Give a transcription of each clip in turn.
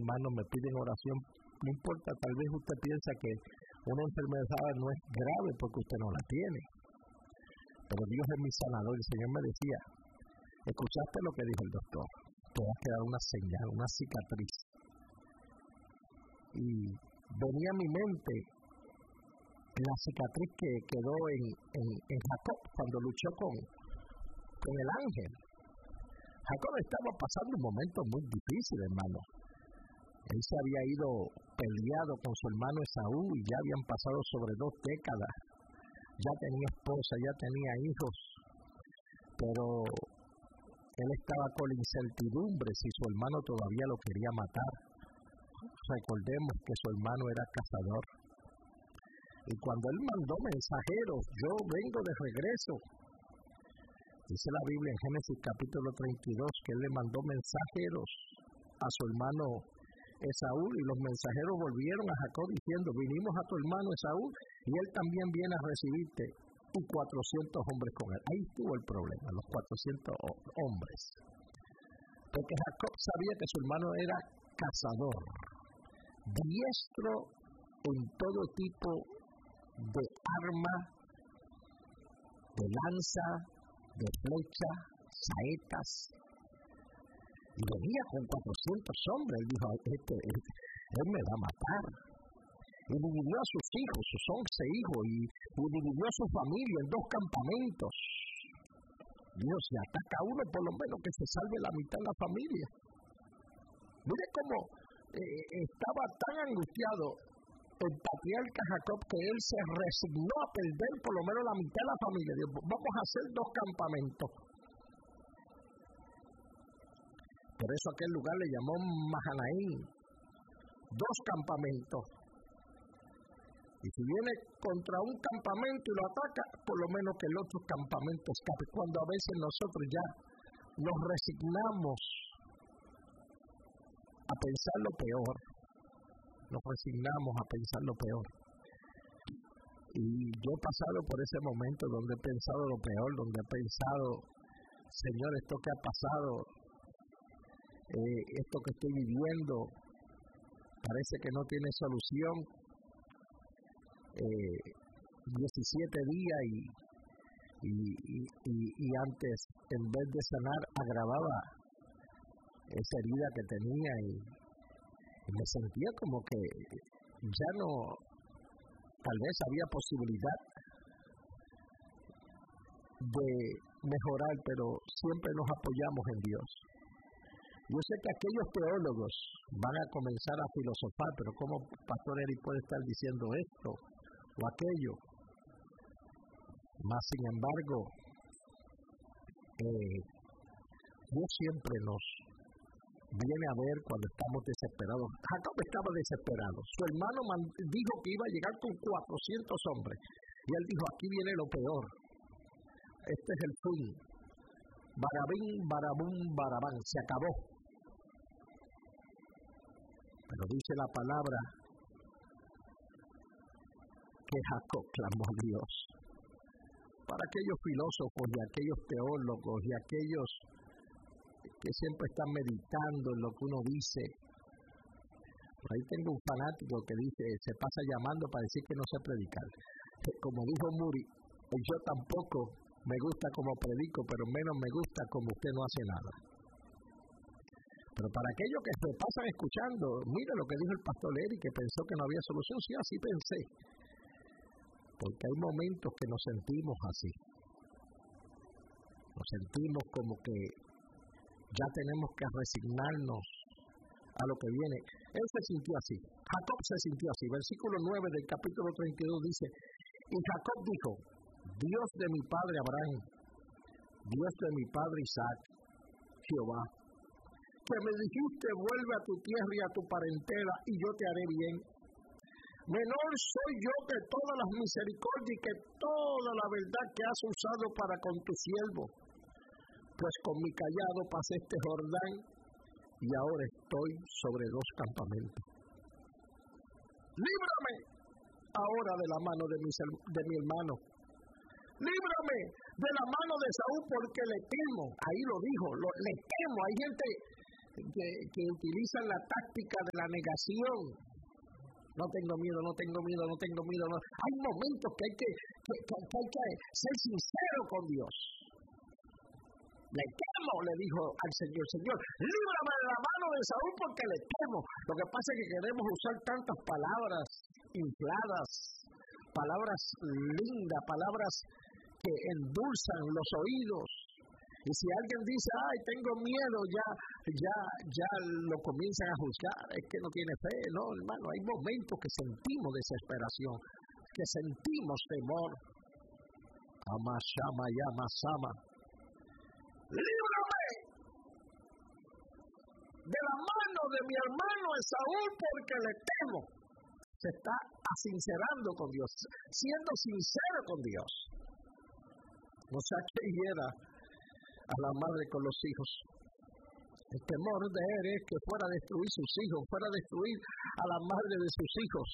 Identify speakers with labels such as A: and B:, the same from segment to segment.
A: hermanos me piden oración. No importa, tal vez usted piensa que una enfermedad no es grave porque usted no la tiene. Pero Dios es mi sanador. El Señor me decía, ¿escuchaste lo que dijo el doctor? Te va a quedar una señal, una cicatriz. Y venía a mi mente la cicatriz que quedó en Jacob cuando luchó con el ángel. Jacob estaba pasando un momento muy difícil, hermano. Él se había ido peleado con su hermano Esaú y ya habían pasado sobre 2 décadas. Ya tenía esposa, ya tenía hijos, pero él estaba con la incertidumbre si su hermano todavía lo quería matar. Recordemos que su hermano era cazador. Y cuando él mandó mensajeros, yo vengo de regreso. Dice la Biblia en Génesis capítulo 32 que él le mandó mensajeros a su hermano Esaú, y los mensajeros volvieron a Jacob diciendo, vinimos a tu hermano Esaú y él también viene a recibirte, y 400 hombres con él. Ahí estuvo el problema, los 400 hombres. Porque Jacob sabía que su hermano era cazador, diestro en todo tipo de arma, de lanza, de flecha, saetas, y venía con 400 hombres. Él dijo, él me va a matar. Y dividió a sus hijos, sus 11 hijos, y dividió a su familia en 2 campamentos. Dios, si ataca a uno, por lo menos que se salve la mitad de la familia. Mire cómo estaba tan angustiado el patriarca Jacob que él se resignó a perder por lo menos la mitad de la familia. Dijo, vamos a hacer 2 campamentos. Por eso aquel lugar le llamó Mahanaim, 2 campamentos. Y si viene contra un campamento y lo ataca, por lo menos que el otro campamento escape. Cuando a veces nosotros ya nos resignamos a pensar lo peor, nos resignamos a pensar lo peor. Y yo he pasado por ese momento donde he pensado lo peor, donde he pensado, Señor, esto que ha pasado, esto que estoy viviendo, parece que no tiene solución. 17 días y antes, en vez de sanar, agravaba esa herida que tenía, y me sentía como que ya no, tal vez había posibilidad de mejorar, pero siempre nos apoyamos en Dios. Yo sé que aquellos teólogos van a comenzar a filosofar, pero ¿cómo Pastor Eric puede estar diciendo esto o aquello? Mas, sin embargo, Dios siempre nos viene a ver cuando estamos desesperados. Jacob estaba desesperado. Su hermano dijo que iba a llegar con 400 hombres. Y él dijo, aquí viene lo peor. Este es el fin. Barabín, barabún, barabán. Se acabó. Pero dice la palabra que Jacob clamó a Dios. Para aquellos filósofos y aquellos teólogos y aquellos que siempre están meditando en lo que uno dice. Por ahí tengo un fanático que dice, se pasa llamando para decir que no sé predicar. Como dijo Muri, yo tampoco me gusta como predico, pero menos me gusta como usted no hace nada. Pero para aquellos que se pasan escuchando, mire lo que dijo el pastor Eric, que pensó que no había solución. Sí, así pensé. Porque hay momentos que nos sentimos así. Nos sentimos como que ya tenemos que resignarnos a lo que viene. Él se sintió así. Jacob se sintió así. Versículo 9 del capítulo 32 dice, y Jacob dijo, Dios de mi padre Abraham, Dios de mi padre Isaac, Jehová, que me dijiste, vuelve a tu tierra y a tu parentela, y yo te haré bien. Menor soy yo que todas las misericordias y que toda la verdad que has usado para con tu siervo. Pues con mi callado pasé este Jordán, y ahora estoy sobre 2 campamentos. Líbrame ahora de la mano de mi hermano. Líbrame de la mano de Saúl, porque le temo. Ahí lo dijo, le temo. Hay gente que utilizan la táctica de la negación. No tengo miedo, no tengo miedo, no tengo miedo. No. Hay momentos que hay que ser sincero con Dios. Le temo, le dijo al Señor, Señor, líbrame de la mano de Saúl porque le temo. Lo que pasa es que queremos usar tantas palabras infladas, palabras lindas, palabras que endulzan los oídos. Y si alguien dice, ay, tengo miedo, ya lo comienzan a juzgar, es que no tiene fe. No, hermano, hay momentos que sentimos desesperación, que sentimos temor. Ama, shama, yama, sama. Líbrame de la mano de mi hermano Esaú porque le temo. Se está sincerando con Dios, siendo sincero con Dios. No sea que hiera a la madre con los hijos. El temor de él es que fuera a destruir sus hijos, fuera a destruir a la madre de sus hijos.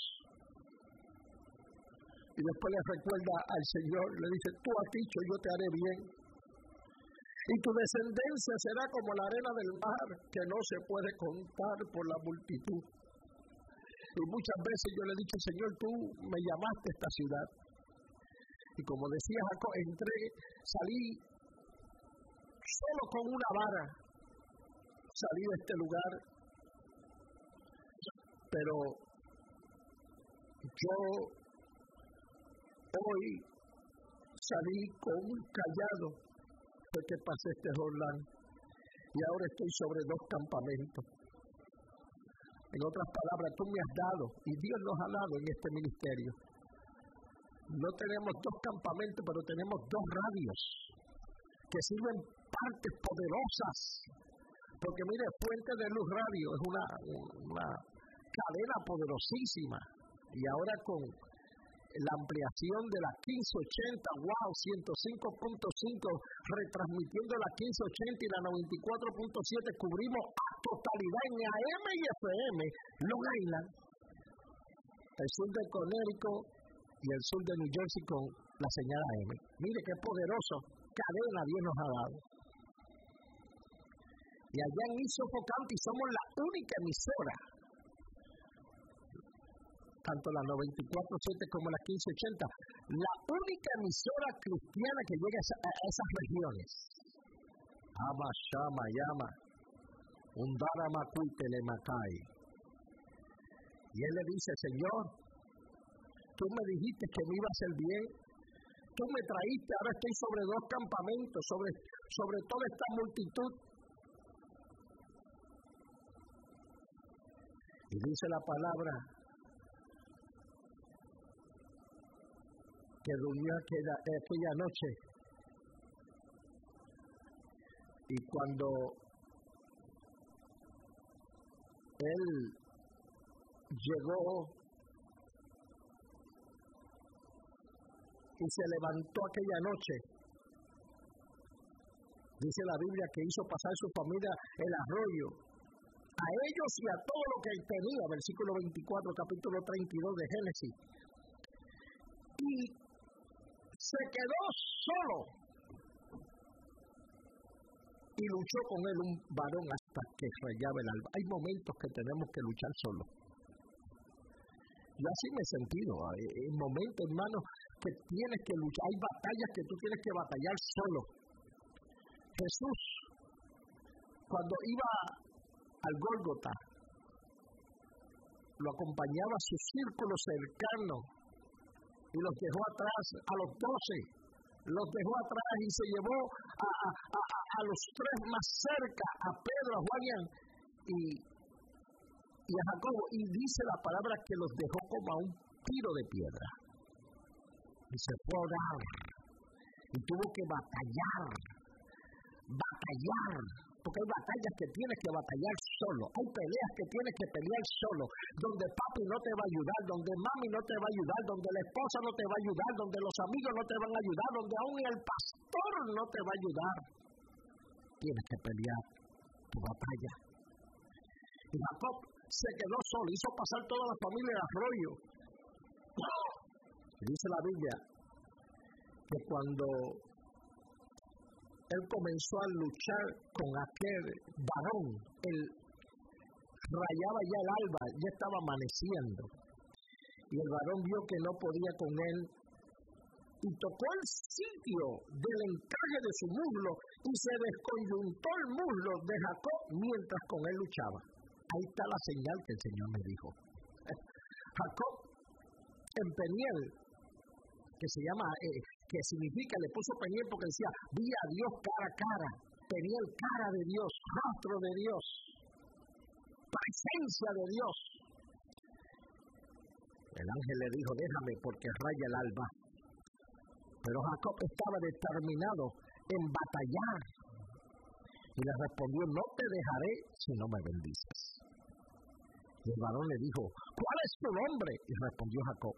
A: Y después le recuerda al Señor, le dice, tú has dicho, yo te haré bien. Y tu descendencia será como la arena del mar, que no se puede contar por la multitud. Y muchas veces yo le he dicho, Señor, tú me llamaste a esta ciudad. Y como decía Jacob, salí solo con una vara, salí de este lugar. Pero yo hoy salí con un cayado porque pasé este Jordán y ahora estoy sobre 2 campamentos. En otras palabras, tú me has dado y Dios nos ha dado en este ministerio. No tenemos 2 campamentos, pero tenemos 2 radios que sirven partes poderosas. Porque mire, Fuente de Luz Radio es una cadena poderosísima. Y ahora con la ampliación de la 1580, wow, 105.5, retransmitiendo la 1580 y la 94.7, cubrimos a totalidad en AM y FM, Long Island, el sur de Connecticut y el sur de New Jersey con la señal AM. Mire qué poderoso cadena Dios nos ha dado. Y allá en Isofo County somos la única emisora, tanto la 94.7 como la 1580, la única emisora cristiana que llega a esas regiones. Ama, Shama, Yama, Undara Macuitele Macay. Y él le dice, Señor, tú me dijiste que me iba a hacer bien, tú me traíste, ahora estoy sobre 2 campamentos, sobre toda esta multitud. Y dice la palabra que durmió aquella noche. Y cuando él llegó y se levantó aquella noche, dice la Biblia que hizo pasar su familia el arroyo, a ellos y a todo lo que él tenía, versículo 24, capítulo 32 de Génesis. Y se quedó solo y luchó con él un varón hasta que rayaba el alba. Hay momentos que tenemos que luchar solo. Yo así me he sentido. Hay momentos, hermano, que tienes que luchar. Hay batallas que tú tienes que batallar solo. Jesús, cuando iba al Gólgota, lo acompañaba a su círculo cercano y los dejó atrás, a los 12, los dejó atrás y se llevó a los 3 más cerca, a Pedro, a Juan y a Jacobo, y dice la palabra que los dejó como a un tiro de piedra. Y se fue a orar y tuvo que batallar, porque hay batallas que tienes que batallar solo, hay peleas que tienes que pelear solo, donde papi no te va a ayudar, donde mami no te va a ayudar, donde la esposa no te va a ayudar, donde los amigos no te van a ayudar, donde aún el pastor no te va a ayudar. Tienes que pelear tu batalla. Y Jacob se quedó solo, hizo pasar toda la familia al arroyo. Dice la Biblia que cuando él comenzó a luchar con aquel varón. Él rayaba ya el alba, ya estaba amaneciendo. Y el varón vio que no podía con él y tocó el sitio del encaje de su muslo y se desconyuntó el muslo de Jacob mientras con él luchaba. Ahí está la señal que el Señor me dijo. Jacob en Peniel, que se llama, que significa, le puso Peniel porque decía, vi a Dios cara a cara. Peniel, cara de Dios, rostro de Dios, presencia de Dios. El ángel le dijo, déjame porque raya el alba. Pero Jacob estaba determinado en batallar. Y le respondió, no te dejaré si no me bendices. Y el varón le dijo, ¿cuál es tu nombre? Y respondió Jacob.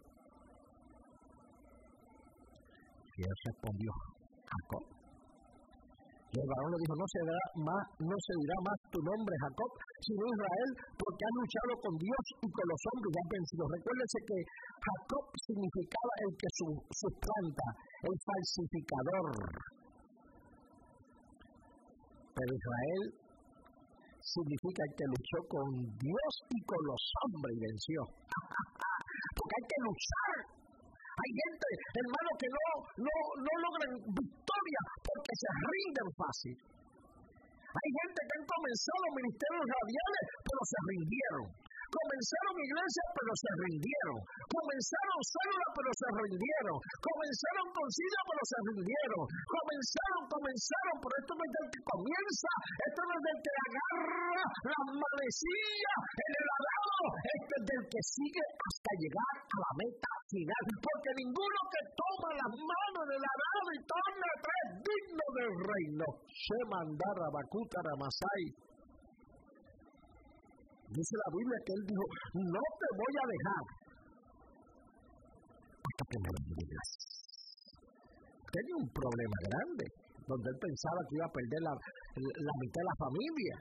A: Y él respondió, Jacob. Y el varón le dijo, no se dirá más tu nombre Jacob, sino Israel, porque has luchado con Dios y con los hombres y has vencido. Recuérdense que Jacob significaba el que suplanta, el falsificador. Pero Israel significa el que luchó con Dios y con los hombres y venció. Porque hay que luchar. Hay gente, hermano, que no logran victoria porque se rinden fácil. Hay gente que han comenzado ministerios radiales, pero se rindieron. Comenzaron iglesias, pero se rindieron. Comenzaron células, pero se rindieron. Comenzaron concilios, pero se rindieron. Comenzaron, pero esto no es del que comienza, esto no es del que agarra la manecilla en el arado, esto es del que sigue hasta llegar a la meta final. Porque ninguno que toma las manos del arado y torna atrás es digno del reino. Shemandara Bakuta Ramasai. Dice la Biblia que él dijo, no te voy a dejar hasta que me bendigas. Tenía un problema grande, donde él pensaba que iba a perder la mitad de la familia.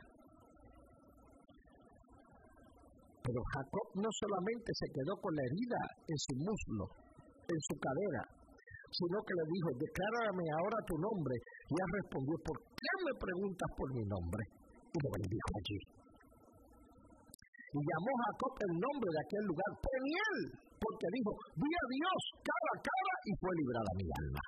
A: Pero Jacob no solamente se quedó con la herida en su muslo, en su cadera, sino que le dijo, declárame ahora tu nombre. Y él respondió, ¿por qué me preguntas por mi nombre? Y lo bendijo allí. Y llamó Jacob el nombre de aquel lugar Peniel, porque dijo, vi a Dios cara a cara y fue librada mi alma.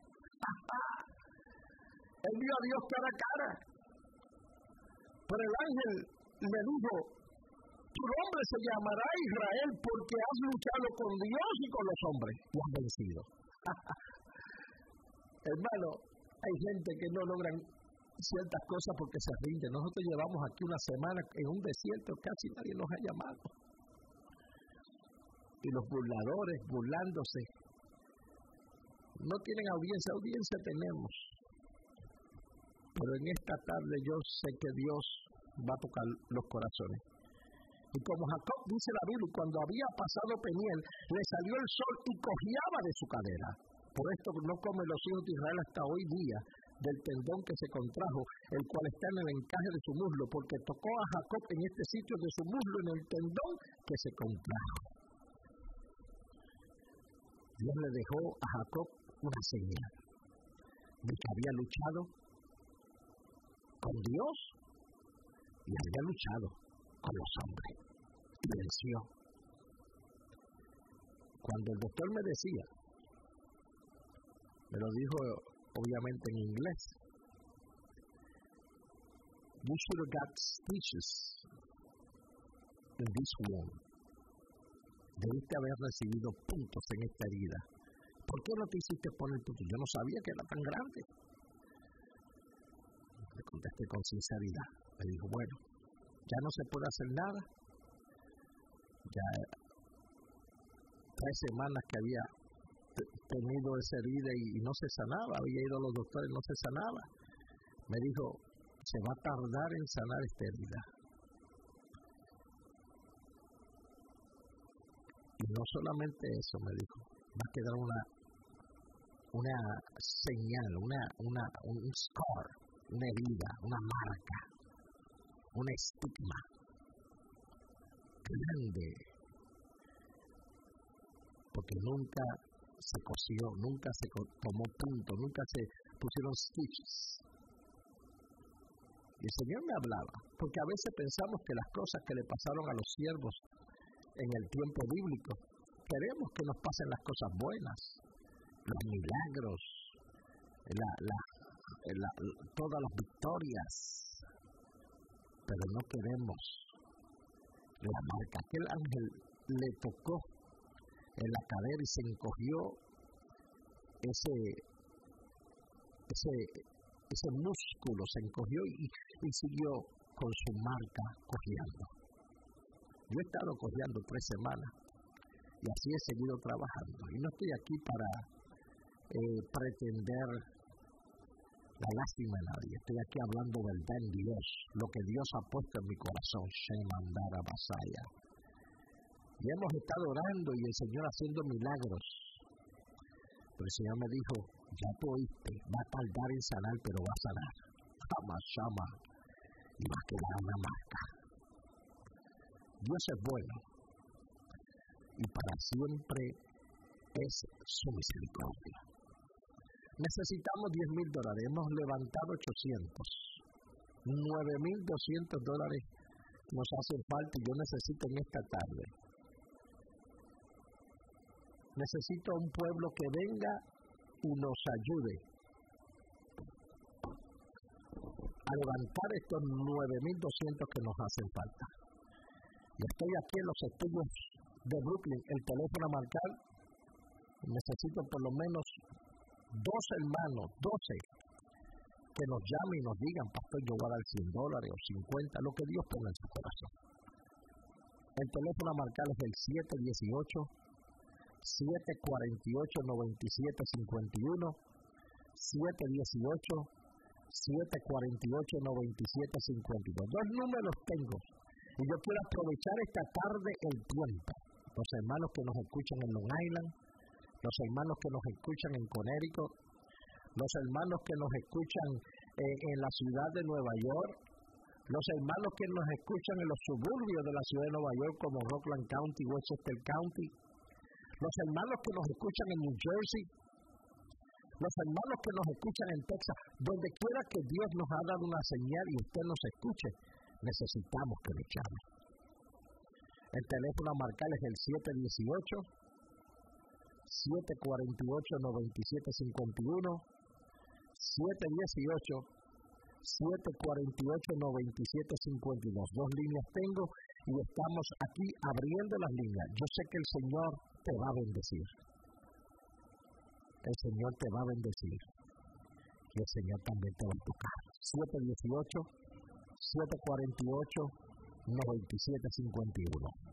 A: Él vio a Dios cara a cara. Pero el ángel le dijo, tu nombre se llamará Israel porque has luchado con Dios y con los hombres y has vencido. Hermano, hay gente que no logran ciertas cosas porque se rinden. Nosotros llevamos aquí una semana en un desierto, casi nadie nos ha llamado. Y los burladores burlándose. No tienen audiencia tenemos. Pero en esta tarde yo sé que Dios va a tocar los corazones. Y como Jacob dice la Biblia, cuando había pasado Peniel, le salió el sol y cojeaba de su cadera. Por esto no comen los hijos de Israel hasta hoy día del tendón que se contrajo, el cual está en el encaje de su muslo, porque tocó a Jacob en este sitio de su muslo, en el tendón que se contrajo. Dios le dejó a Jacob una señal de que había luchado con Dios y había luchado con los hombres y venció. Cuando el doctor me decía, me lo dijo obviamente en inglés, you should have got stitches in this wound. Debiste haber recibido puntos en esta herida. ¿Por qué no te hiciste poner puntos? Yo no sabía que era tan grande. Le contesté con sinceridad. Me dijo, bueno, ya no se puede hacer nada. Ya 3 semanas que había tenido esa herida y no se sanaba. Había ido a los doctores, no se sanaba. Me dijo, se va a tardar en sanar esta herida. Y no solamente eso, me dijo, va a quedar una señal, un scar, una herida, una marca, un estigma grande, porque nunca se cosió, nunca se tomó punto, nunca se pusieron stitches. Y el Señor me hablaba, porque a veces pensamos que las cosas que le pasaron a los siervos en el tiempo bíblico, queremos que nos pasen las cosas buenas, los milagros, todas las victorias, pero no queremos la marca. Aquel ángel le tocó en la cadera y se encogió ese músculo, se encogió y siguió con su marca cojeando. Yo he estado cojeando 3 semanas y así he seguido trabajando. Y no estoy aquí para pretender la lástima de nadie. Estoy aquí hablando del buen Dios, lo que Dios ha puesto en mi corazón, Shemandara Basaya. Y hemos estado orando y el Señor haciendo milagros. Pero el Señor me dijo, ya tú oíste, va a tardar en sanar, pero va a sanar. Jamás, jamás. Y va a quedar una marca. Dios es bueno. Y para siempre es su misericordia. Necesitamos $10,000. Hemos levantado 800. $9,200 nos hacen falta y yo necesito en esta tarde. Necesito un pueblo que venga y nos ayude a levantar estos 9,200 que nos hacen falta. Y estoy aquí en los estudios de Brooklyn, el teléfono a marcar. Necesito por lo menos 12 hermanos, 12, que nos llamen y nos digan, pastor, yo voy a dar $100 o 50, lo que Dios ponga en su corazón. El teléfono a marcar es el 718-748-9751, 718-748-9752. 2 números tengo y yo quiero aprovechar esta tarde el tiempo. Los hermanos que nos escuchan en Long Island, los hermanos que nos escuchan en Connecticut, los hermanos que nos escuchan en la ciudad de Nueva York, los hermanos que nos escuchan en los suburbios de la ciudad de Nueva York como Rockland County, Westchester County, los hermanos que nos escuchan en New Jersey, los hermanos que nos escuchan en Texas, donde quiera que Dios nos ha dado una señal y usted nos escuche, necesitamos que le llame. El teléfono a marcar es el 718-748-9751, 718-748-9752. 2 líneas tengo y estamos aquí abriendo las líneas. Yo sé que el Señor te va a bendecir. El Señor te va a bendecir. Y el Señor también te va a tocar. 718-748-9751.